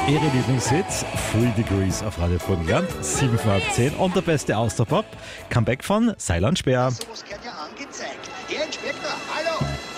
Ihre Lieblingshits, Full Degrees auf Radio Burgenland, 7 vor halb 10 und der beste Austropop, Comeback von Seilan Speer. Sowas gehört ja